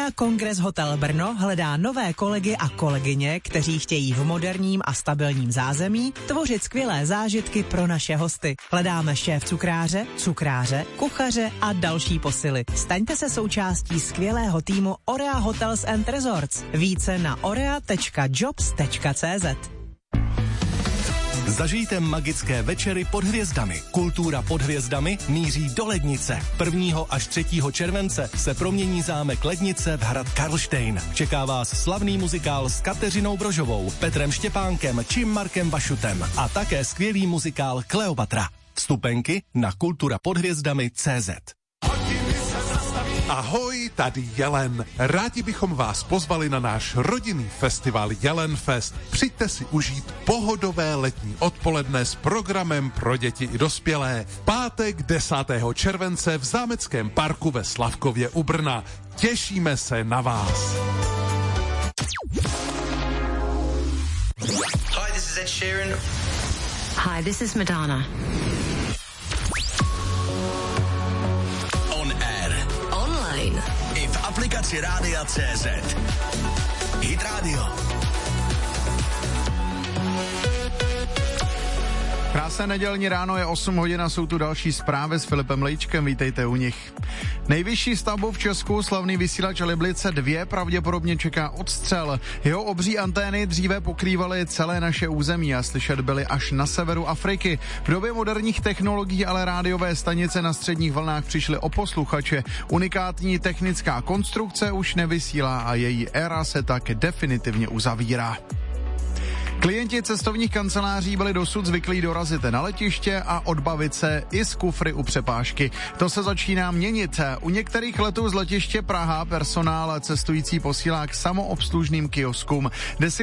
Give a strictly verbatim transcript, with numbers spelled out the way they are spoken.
Orea Kongres Hotel Brno hledá nové kolegy a kolegyně, kteří chtějí v moderním a stabilním zázemí tvořit skvělé zážitky pro naše hosty. Hledáme šéf cukráře, cukráře, kuchaře a další posily. Staňte se součástí skvělého týmu Orea Hotels and Resorts. Více na orea tečka jobs tečka cz. Zažijte magické večery pod hvězdami. Kultura pod hvězdami míří do Lednice. prvního až třetího července se promění zámek Lednice v hrad Karlštejn. Čeká vás slavný muzikál s Kateřinou Brožovou, Petrem Štěpánkem či Markem Vašutem a také skvělý muzikál Kleopatra. Vstupenky na kultura pod hvězdami tečka cé zet. Ahoj, tady Jelen. Rádi bychom vás pozvali na náš rodinný festival Jelenfest. Přijďte si užít pohodové letní odpoledne s programem pro děti i dospělé. V pátek desátého července v Zámeckém parku ve Slavkově u Brna. Těšíme se na vás. Hi, this is Ed Sheeran. Hi, this is Madonna. I v aplikaci Rádia tečka cé zet. Hit Radio. Krásné nedělní ráno, je osm hodin a jsou tu další zprávy s Filipem Lejčkem, vítejte u nich. Nejvyšší stavbu v Česku, slavný vysílač Liblice dva, pravděpodobně čeká odstřel. Jeho obří antény dříve pokrývaly celé naše území a slyšet byly až na severu Afriky. V době moderních technologií ale rádiové stanice na středních vlnách přišly o posluchače. Unikátní technická konstrukce už nevysílá a její éra se tak definitivně uzavírá. Klienti cestovních kanceláří byli dosud zvyklí dorazit na letiště a odbavit se i z kufry u přepážky. To se začíná měnit. U některých letů z letiště Praha personál cestující posílá k samoobslužným kioskům.